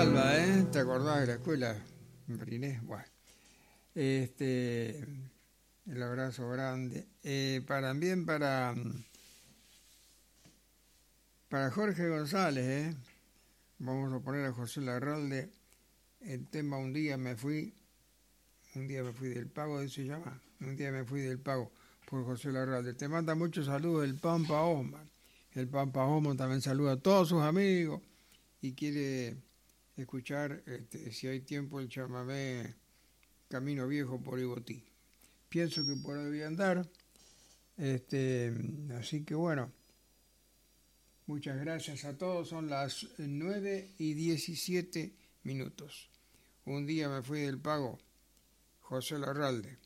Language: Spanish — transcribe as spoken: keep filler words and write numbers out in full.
Alba, ¿eh? ¿Te acordás de la escuela? Briné, bueno. Este, el abrazo grande. Eh, para, también para, para Jorge González, ¿eh? Vamos a poner a José Larralde el tema Un día me fui, un día me fui del pago, ¿eso se llama? Un día me fui del pago, por José Larralde. Te manda muchos saludos el Pampa Osman. El Pampa Osman también saluda a todos sus amigos y quiere escuchar, este, si hay tiempo, el chamamé Camino Viejo por Ibotí. Pienso que por ahí voy a andar, este, así que bueno, muchas gracias a todos. Son las nueve y diecisiete minutos. Un día me fui del pago, José Larralde.